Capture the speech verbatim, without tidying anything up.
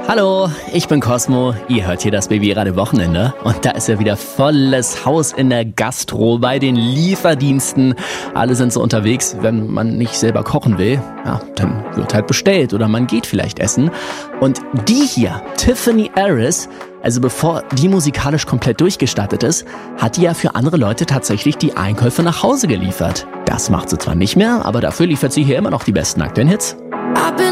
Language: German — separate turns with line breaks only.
Hallo, ich bin Cosmo. Ihr hört hier das Baby-Radio Wochenende. Und da ist ja wieder volles Haus in der Gastro, bei den Lieferdiensten. Alle sind so unterwegs, wenn man nicht selber kochen will. Ja, dann wird halt bestellt oder man geht vielleicht essen. Und die hier, Tiffany Aris, also bevor die musikalisch komplett durchgestartet ist, hat die ja für andere Leute tatsächlich die Einkäufe nach Hause geliefert. Das macht sie zwar nicht mehr, aber dafür liefert sie hier immer noch die besten aktuellen Hits.